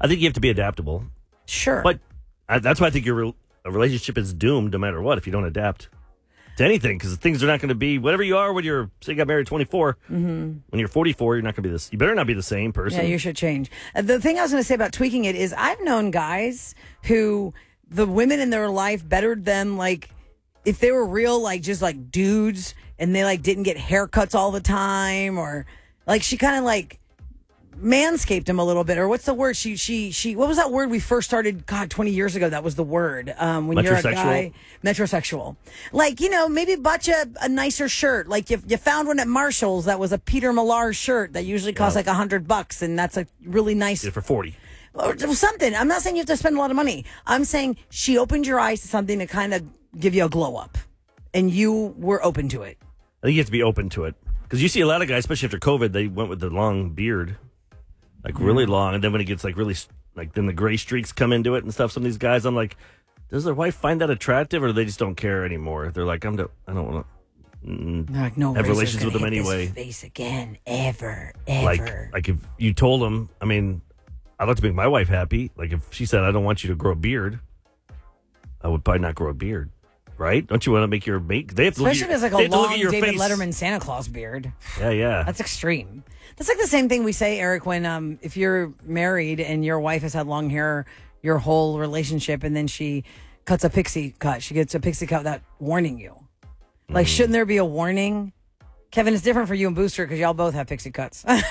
I think you have to be adaptable. Sure. But that's why I think a relationship is doomed no matter what if you don't adapt to anything, because things are not going to be whatever you are when you're, say you got married at 24. When you're 44, you're not going to be this. You better not be the same person. Yeah, you should change. The thing I was going to say about tweaking it is I've known guys who the women in their life bettered them, like, if they were real, like, just like dudes and they like didn't get haircuts all the time, or like she kind of like manscaped him a little bit, or what's the word? She what was that word we first started, God, 20 years ago? That was the word. When you're a guy, metrosexual. Like, maybe bought you a nicer shirt. Like you found one at Marshall's that was a Peter Millar shirt that usually costs like $100, and that's a really nice. Yeah, for 40. Or something. I'm not saying you have to spend a lot of money. I'm saying she opened your eyes to something to kind of give you a glow up, and you were open to it. I think you have to be open to it, because you see a lot of guys, especially after COVID, they went with the long beard. Like really long, and then when it gets like really, like then the gray streaks come into it and stuff. Some of these guys, I'm like, does their wife find that attractive, or they just don't care anymore? They're like, I don't want to like, no have relations with them anyway. Face again, ever. Like if you told them, I mean, I'd like to make my wife happy. Like if she said, I don't want you to grow a beard, I would probably not grow a beard. Right? Don't you want to make your mate? They have to especially if it's like a long David face. Letterman Santa Claus beard. Yeah. That's extreme. That's like the same thing we say, Eric, when if you're married and your wife has had long hair your whole relationship, and then she cuts a pixie cut. She gets a pixie cut without warning you. Like, shouldn't there be a warning? Kevin, it's different for you and Booster because y'all both have pixie cuts. I'm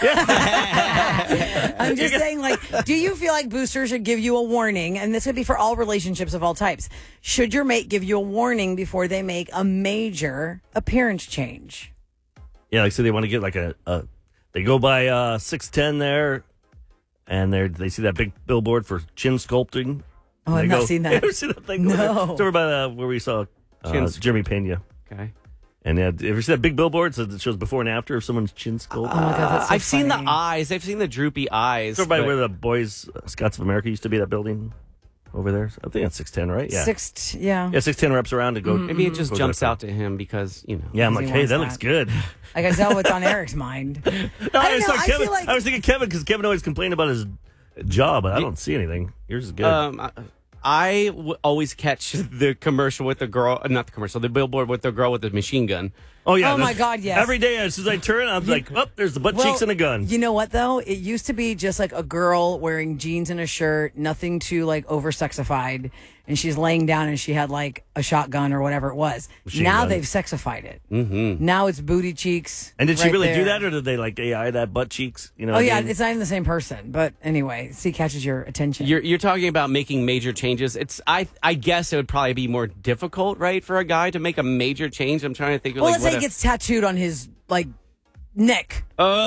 just saying, like, do you feel like Booster should give you a warning? And this would be for all relationships of all types. Should your mate give you a warning before they make a major appearance change? Yeah, like, so they want to get like they go by 610 there, and they see that big billboard for chin sculpting. Oh, I've not seen that. You ever seen that thing? No. It's over by where we saw Jeremy Pena. Okay. And have you ever seen that big billboard that shows before and after of someone's chin sculpt? Oh, my God, that's so I've seen the funny. eyes. I've seen the droopy eyes. It's over by where the Boys Scouts of America used to be, that building over there. I think that's 610, right? Yeah. Yeah. Yeah, 610 wraps around to go. Maybe it just go jumps there. out to him because, Yeah, I'm like, he hey, wants that that. looks good. I can tell what's on Eric's mind. No, I don't know. I Kevin, feel like I was thinking Kevin, because Kevin always complained about his job, but I don't see anything. Yours is good. I always catch the commercial with the girl, not the commercial, the billboard with the girl with the machine gun. Oh, yeah. Oh, my God, yes. Every day as soon as I turn, I'm like, oh, there's the butt cheeks and a gun. You know what, though? It used to be just like a girl wearing jeans and a shirt, nothing too, like, over-sexified, and she's laying down and she had, like, a shotgun or whatever it was. Machine now gun. they've sexified it. Mm-hmm. Now it's booty cheeks. And did she right really there. do that, or did they, like, AI that butt cheeks? You know Oh, what I yeah, mean? it's not even the same person. But anyway, see, catches your attention. You're talking about making major changes. I guess it would probably be more difficult, right, for a guy to make a major change. I'm trying to think of, well, like, let's say he gets tattooed on his, like, neck.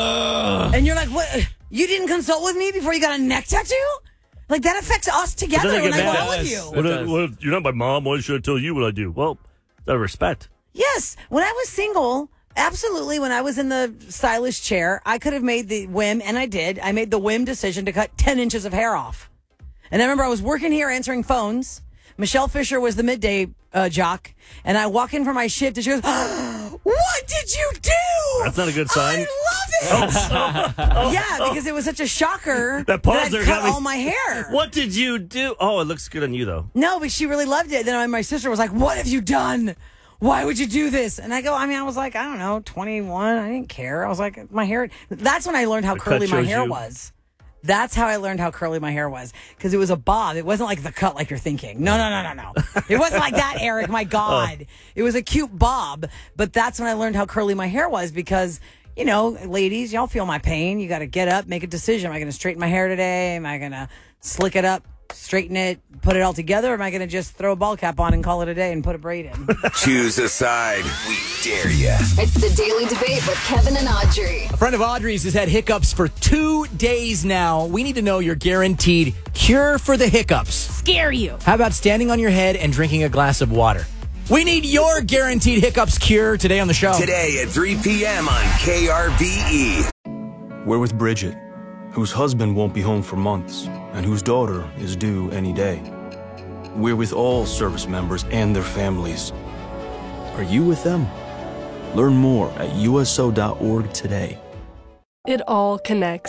And you're like, what? You didn't consult with me before you got a neck tattoo? Like, that affects us together doesn't when get I go mad. out with you. What if you're not my mom? Why should I tell you what I do? Well, out of respect. Yes. When I was single, absolutely, when I was in the stylish chair, I could have made the whim, and I did. I made the whim decision to cut 10 inches of hair off. And I remember I was working here answering phones. Michelle Fisher was the midday jock. And I walk in for my shift, and she goes, what did you do? That's not a good sign. I love it. Yeah, because it was such a shocker That pause I'd there cut got me. all my hair. What did you do? Oh, it looks good on you, though. No, but she really loved it. Then my sister was like, what have you done? Why would you do this? And I was like, I don't know, 21. I didn't care. I was like, my hair. That's when I learned how The curly cut my shows hair you. was. That's how I learned how curly my hair was. Because it was a bob. It wasn't like the cut like you're thinking. No. It wasn't like that, Eric. My God. It was a cute bob. But that's when I learned how curly my hair was because, ladies, y'all feel my pain. You got to get up, make a decision. Am I going to straighten my hair today? Am I going to slick it up, straighten it, put it all together? Or am I going to just throw a ball cap on and call it a day and put a braid in? Choose a side. We dare ya. It's the Daily Debate with Kevin and Audrey. A friend of Audrey's has had hiccups for 2 days now. We need to know your guaranteed cure for the hiccups. Scare you. How about standing on your head and drinking a glass of water? We need your guaranteed hiccups cure today on the show. Today at 3 p.m. on KRBE. We're with Bridget, whose husband won't be home for months and whose daughter is due any day. We're with all service members and their families. Are you with them? Learn more at uso.org today. It all connects.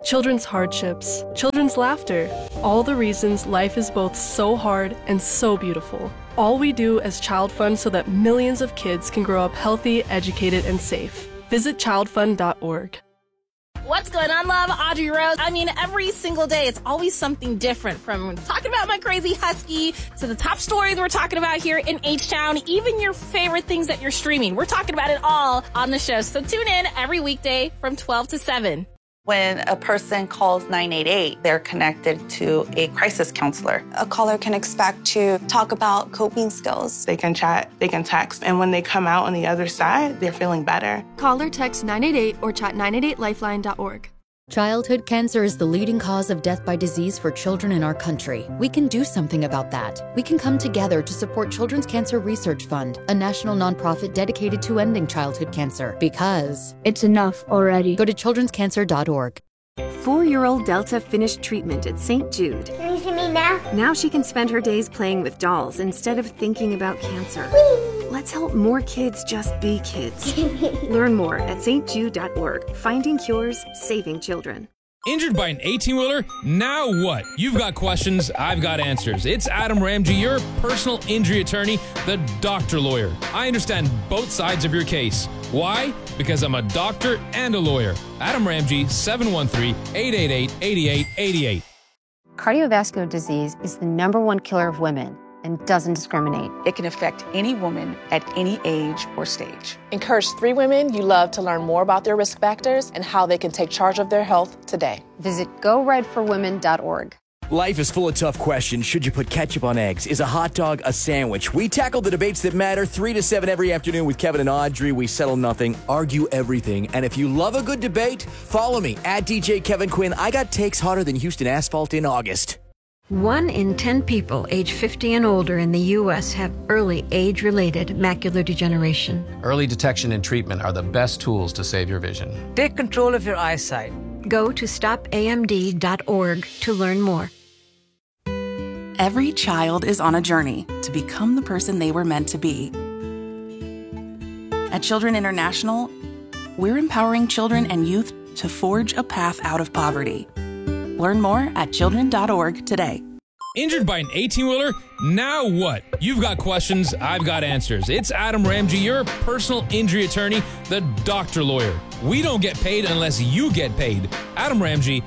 children's hardships, children's laughter. All the reasons life is both so hard and so beautiful. All we do as Child Fund so that millions of kids can grow up healthy, educated, and safe. Visit childfund.org. What's going on, love? Audrey Rose. I mean, every single day, it's always something different, from talking about my crazy husky to the top stories we're talking about here in H-Town, even your favorite things that you're streaming. We're talking about it all on the show. So tune in every weekday from 12 to 7. When a person calls 988, they're connected to a crisis counselor. A caller can expect to talk about coping skills. They can chat, they can text, and when they come out on the other side, they're feeling better. Call or text 988 or chat 988lifeline.org. Childhood cancer is the leading cause of death by disease for children in our country. We can do something about that. We can come together to support Children's Cancer Research Fund, a national nonprofit dedicated to ending childhood cancer. Because it's enough already. Go to childrenscancer.org. 4-year-old Delta finished treatment at St. Jude. Can you see me now? Now she can spend her days playing with dolls instead of thinking about cancer. Whee! Let's help more kids just be kids. Learn more at stjude.org. Finding cures, saving children. Injured by an 18-wheeler? Now what? You've got questions, I've got answers. It's Adam Ramsey, your personal injury attorney, the doctor lawyer. I understand both sides of your case. Why? Because I'm a doctor and a lawyer. Adam Ramsey, 713-888-8888. Cardiovascular disease is the #1 killer of women and doesn't discriminate. It can affect any woman at any age or stage. Encourage 3 women you love to learn more about their risk factors and how they can take charge of their health today. Visit GoRedForWomen.org. Life is full of tough questions. Should you put ketchup on eggs? Is a hot dog a sandwich? We tackle the debates that matter 3 to 7 every afternoon with Kevin and Audrey. We settle nothing, argue everything. And if you love a good debate, follow me at DJ Kevin Quinn. I got takes hotter than Houston asphalt in August. 1 in 10 people age 50 and older in the U.S. have early age-related macular degeneration. Early detection and treatment are the best tools to save your vision. Take control of your eyesight. Go to stopamd.org to learn more. Every child is on a journey to become the person they were meant to be. At Children International, we're empowering children and youth to forge a path out of poverty. Learn more at children.org today. Injured by an 18-wheeler? Now what? You've got questions, I've got answers. It's Adam Ramsey, your personal injury attorney, the doctor lawyer. We don't get paid unless you get paid. Adam Ramsey,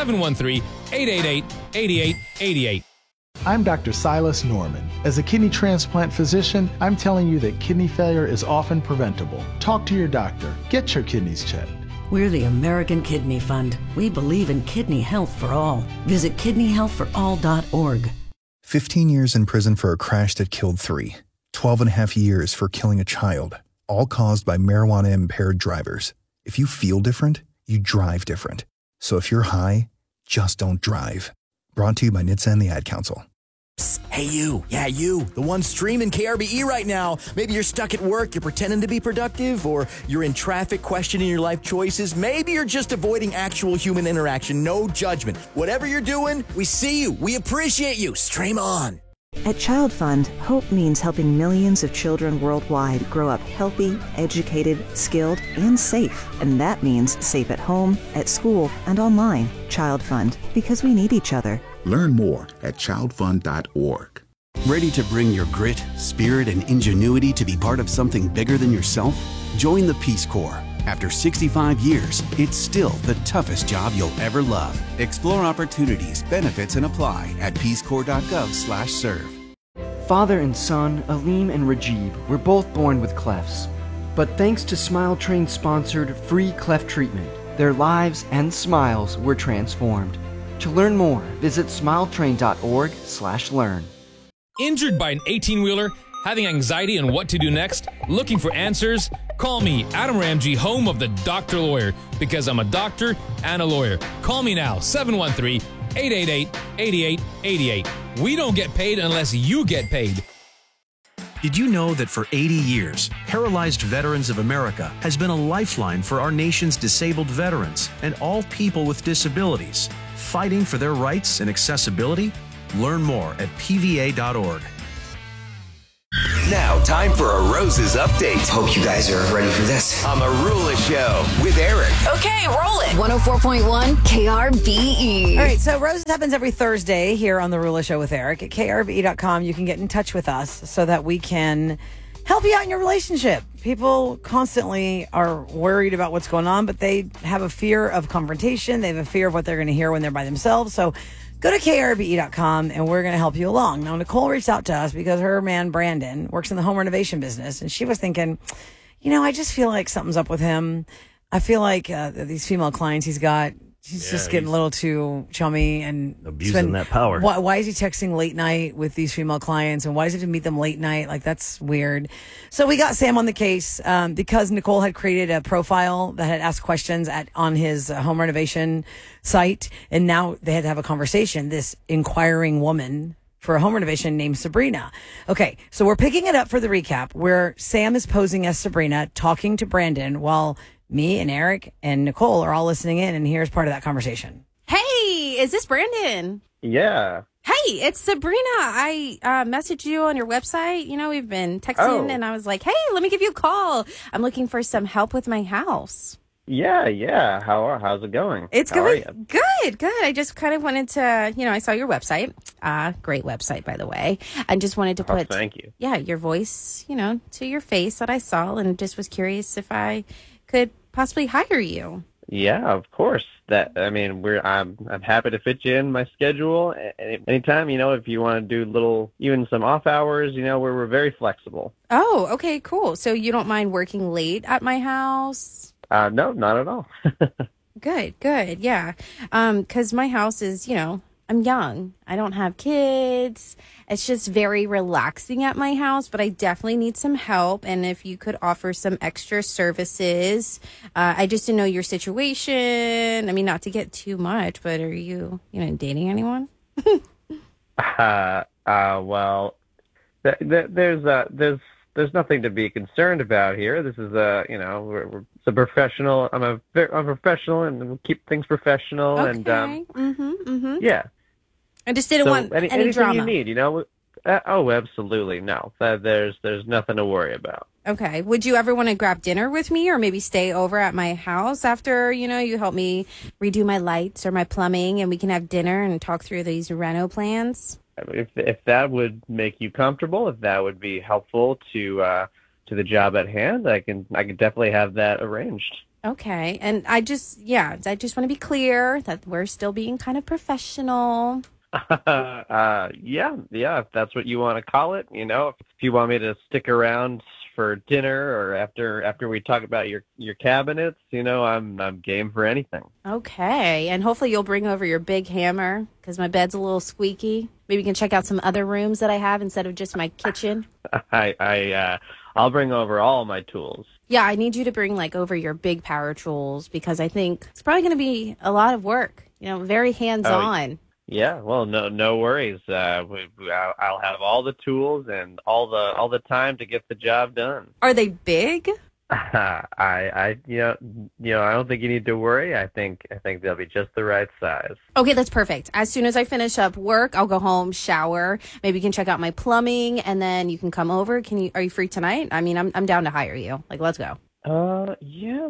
713-888-8888. I'm Dr. Silas Norman. As a kidney transplant physician, I'm telling you that kidney failure is often preventable. Talk to your doctor. Get your kidneys checked. We're the American Kidney Fund. We believe in kidney health for all. Visit kidneyhealthforall.org. 15 years in prison for a crash that killed 3. 12 and a half years for killing a child. All caused by marijuana-impaired drivers. If you feel different, you drive different. So if you're high, just don't drive. Brought to you by NHTSA and the Ad Council. Hey you, yeah you, the one streaming KRBE right now. Maybe you're stuck at work, you're pretending to be productive, or you're in traffic questioning your life choices. Maybe you're just avoiding actual human interaction, no judgment. Whatever you're doing, we see you, we appreciate you. Stream on. At Child Fund, hope means helping millions of children worldwide grow up healthy, educated, skilled, and safe. And that means safe at home, at school, and online. Child Fund, because we need each other. Learn more at childfund.org. Ready to bring your grit, spirit, and ingenuity to be part of something bigger than yourself? Join the Peace Corps. After 65 years, it's still the toughest job you'll ever love. Explore opportunities, benefits, and apply at peacecorps.gov/serve. Father and son, Aleem and Rajib, were both born with clefts. But thanks to Smile Train sponsored free cleft treatment, their lives and smiles were transformed. To learn more, visit smiletrain.org/learn. Injured by an 18-wheeler? Having anxiety on what to do next? Looking for answers? Call me, Adam Ramsey, home of the doctor lawyer, because I'm a doctor and a lawyer. Call me now, 713-888-8888. We don't get paid unless you get paid. Did you know that for 80 years, Paralyzed Veterans of America has been a lifeline for our nation's disabled veterans and all people with disabilities, fighting for their rights and accessibility? Learn more at pva.org. Now, time for a Roses update. Hope you guys are ready for this. On the Rula Show with Eric. Okay, roll it. 104.1 KRBE. All right, so Roses happens every Thursday here on the Rula Show with Eric. At KRBE.com, you can get in touch with us so that we can help you out in your relationship. People constantly are worried about what's going on, but they have a fear of confrontation. They have a fear of what they're going to hear when they're by themselves. So go to KRBE.com and we're going to help you along. Now, Nicole reached out to us because her man, Brandon, works in the home renovation business. And she was thinking, I just feel like something's up with him. I feel like these female clients he's got, he's just getting a little too chummy and abusing that power. Why is he texting late night with these female clients, and why does he have to meet them late night? Like, that's weird. So we got Sam on the case because Nicole had created a profile that had asked questions on his home renovation site, and now they had to have a conversation. This inquiring woman for a home renovation named Sabrina. Okay, so we're picking it up for the recap where Sam is posing as Sabrina, talking to Brandon while me and Eric and Nicole are all listening in, and here's part of that conversation. Hey, is this Brandon? Yeah. Hey, it's Sabrina. I messaged you on your website. We've been texting, and I was like, hey, let me give you a call. I'm looking for some help with my house. Yeah. How's it going? It's going good. I just kind of wanted to, I saw your website. Great website, by the way. I just wanted to put, thank you. Yeah, your voice, to your face that I saw, and just was curious if I could possibly hire you. Yeah, of course. I'm happy to fit you in my schedule anytime. If you want to do even some off hours, we're very flexible. Oh, okay, cool. So you don't mind working late at my house? No, not at all. Good, yeah. Because my house is, I'm young. I don't have kids. It's just very relaxing at my house, but I definitely need some help. And if you could offer some extra services, I just didn't know your situation. I mean, not to get too much, but are you, dating anyone? Well, there's nothing to be concerned about here. This is it's a professional. I'm a professional, and we'll keep things professional. Okay. And yeah. I just didn't want any drama. Anything you need, oh, absolutely. No, there's nothing to worry about. Okay. Would you ever want to grab dinner with me, or maybe stay over at my house after, you help me redo my lights or my plumbing, and we can have dinner and talk through these reno plans? If that would make you comfortable, if that would be helpful to the job at hand, I can definitely have that arranged. Okay. And I just want to be clear that we're still being kind of professional. Yeah, if that's what you want to call it. If you want me to stick around for dinner or after we talk about your cabinets, I'm game for anything. Okay. And hopefully you'll bring over your big hammer because my bed's a little squeaky. Maybe you can check out some other rooms that I have instead of just my kitchen. I'll bring over all my tools. Yeah, I need you to bring over your big power tools because I think it's probably going to be a lot of work. Very hands-on. Yeah, well, no worries. I'll have all the tools and all the time to get the job done. Are they big? I don't think you need to worry. I think they'll be just the right size. Okay, that's perfect. As soon as I finish up work, I'll go home, shower. Maybe you can check out my plumbing, and then you can come over. Are you free tonight? I mean, I'm down to hire you. Let's go. Yeah,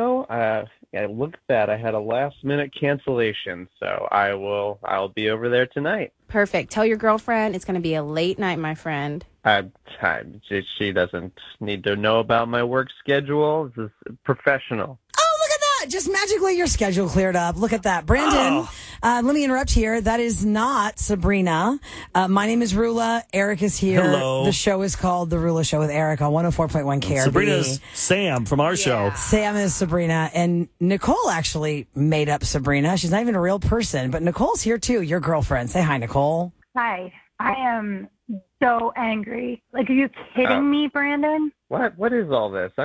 I looked at that. I had a last minute cancellation, so I'll be over there tonight. Perfect. Tell your girlfriend it's going to be a late night, my friend. She doesn't need to know about my work schedule. This is professional. Oh, look at that. Just magically your schedule cleared up. Look at that. Brandon, let me interrupt here. That is not Sabrina. My name is Rula. Eric is here. Hello. The show is called The Rula Show with Eric on 104.1 KRB. Sabrina's Sam from our show. Sam is Sabrina. And Nicole actually made up Sabrina. She's not even a real person, but Nicole's here too, your girlfriend. Say hi, Nicole. Hi. I am so angry. Are you kidding me, Brandon? What is all this?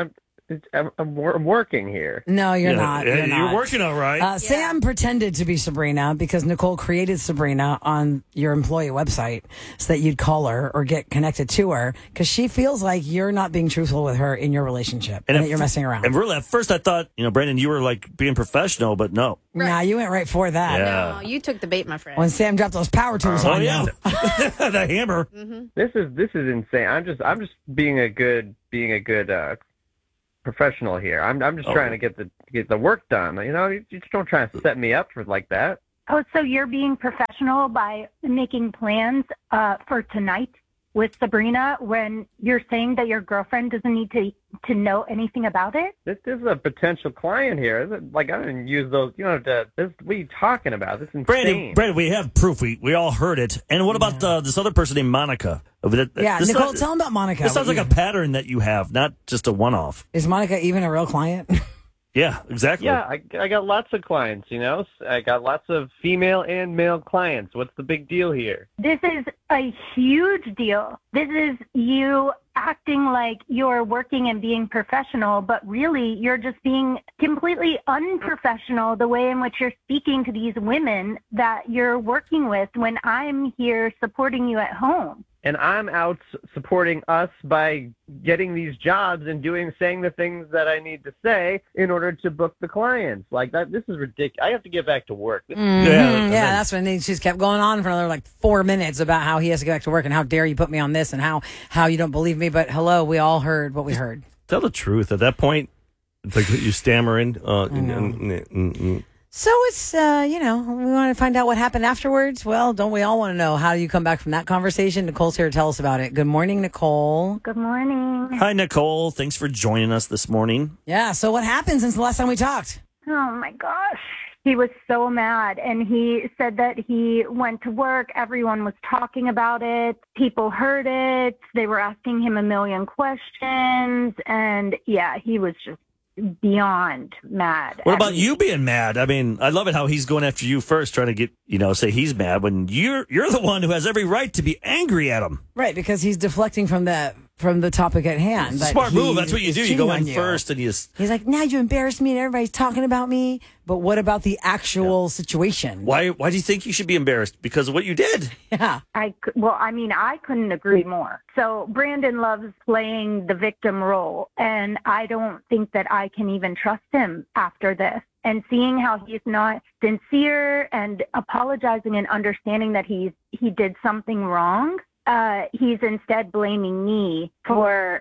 I'm working here. No, you're not. You're working all right. Sam pretended to be Sabrina because Nicole created Sabrina on your employee website so that you'd call her or get connected to her because she feels like you're not being truthful with her in your relationship and that you're messing around. And really, at first I thought, Brandon, you were like being professional, but no. Right. Nah, you went right for that. Yeah. No, you took the bait, my friend. When Sam dropped those power tools on you. The hammer. Mm-hmm. This is insane. I'm just being a good professional here. I'm just trying to get the work done. You just don't try to set me up for like that. Oh, so you're being professional by making plans for tonight with Sabrina when you're saying that your girlfriend doesn't need to know anything about it? This is a potential client here. Like, I didn't use those. You don't have to. What are you talking about? This is insane. Brandon, we have proof. We all heard it. And what about this other person named Monica? Nicole, tell him about Monica. This sounds like a pattern that you have, not just a one-off. Is Monica even a real client? Yeah, exactly. Yeah, I got lots of clients, I got lots of female and male clients. What's the big deal here? This is a huge deal. This is you acting like you're working and being professional, but really you're just being completely unprofessional the way in which you're speaking to these women that you're working with when I'm here supporting you at home. And I'm out supporting us by getting these jobs and saying the things that I need to say in order to book the clients. Like that, this is ridiculous. I have to get back to work. Yeah, that's when she just kept going on for another 4 minutes about how he has to get back to work and how dare you put me on this and how you don't believe me. But hello, we all heard what we heard. Tell the truth. At that point, it's like you stammering. So it's, we want to find out what happened afterwards. Well, don't we all want to know? How do you come back from that conversation? Nicole's here to tell us about it. Good morning, Nicole. Good morning. Hi, Nicole. Thanks for joining us this morning. Yeah, so what happened since the last time we talked? Oh, my gosh. He was so mad, and he said that he went to work. Everyone was talking about it. People heard it. They were asking him a million questions, and, yeah, he was just beyond mad. What about you being mad? I mean, I love it how he's going after you first, trying to get, say he's mad when you're the one who has every right to be angry at him. Right, because he's deflecting from the topic at hand. Smart move. That's what you do. You go in first and he's like, now you embarrassed me and everybody's talking about me. But what about the actual situation? Why do you think you should be embarrassed? Because of what you did. Yeah. I couldn't agree more. So Brandon loves playing the victim role, and I don't think that I can even trust him after this. And seeing how he's not sincere and apologizing and understanding that he did something wrong, he's instead blaming me for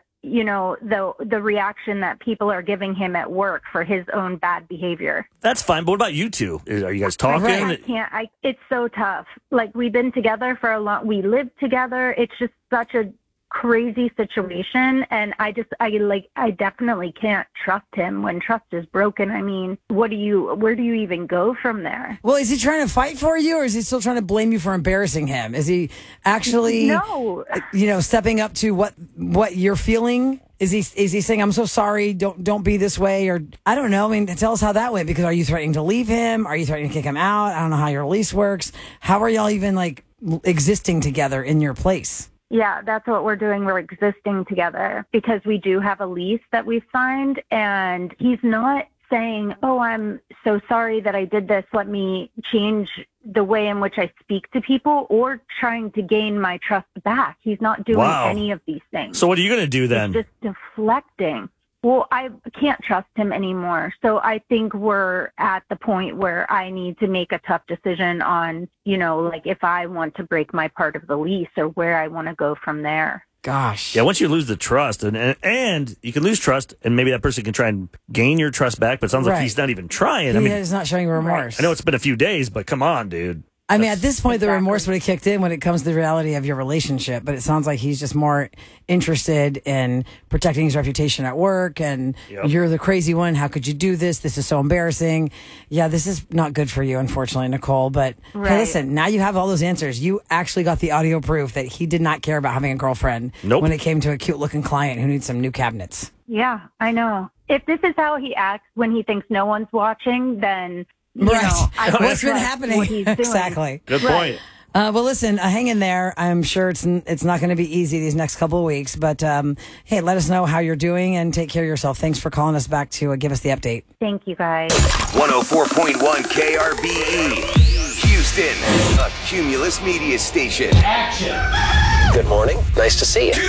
the reaction that people are giving him at work for his own bad behavior. That's fine. But what about you two? Are you guys talking? Right. It's so tough. Like, we've been together for we lived together. It's just such a crazy situation, and I definitely can't trust him when trust is broken. I mean, where do you even go from there? Well, is he trying to fight for you, or is he still trying to blame you for embarrassing him? Is he actually stepping up to what you're feeling? Is he saying, I'm so sorry, don't be this way? Or I don't know. I mean, tell us how that went, because are you threatening to leave him? Are you threatening to kick him out? I don't know how your lease works. How are y'all even existing together in your place? Yeah, that's what we're doing. We're existing together because we do have a lease that we've signed, and he's not saying, oh, I'm so sorry that I did this. Let me change the way in which I speak to people, or trying to gain my trust back. He's not doing any of these things. So what are you going to do then? He's just deflecting. Well, I can't trust him anymore. So I think we're at the point where I need to make a tough decision on, if I want to break my part of the lease or where I want to go from there. Gosh. Yeah, once you lose the trust, and you can lose trust, and maybe that person can try and gain your trust back, but it sounds like he's not even trying. He's not showing remorse. I know it's been a few days, but come on, dude. I mean, at this point, the remorse would have kicked in when it comes to the reality of your relationship. But it sounds like he's just more interested in protecting his reputation at work. And you're the crazy one. How could you do this? This is so embarrassing. Yeah, this is not good for you, unfortunately, Nicole. But hey, listen, now you have all those answers. You actually got the audio proof that he did not care about having a girlfriend when it came to a cute-looking client who needs some new cabinets. Yeah, I know. If this is how he acts when he thinks no one's watching, then... What's been happening? What he's doing. Exactly. Good point. Well, listen, hang in there. I'm sure it's not going to be easy these next couple of weeks, but hey, let us know how you're doing and take care of yourself. Thanks for calling us back to give us the update. Thank you, guys. 104.1 KRBE. Houston, a Cumulus media station. Good morning. Nice to see you.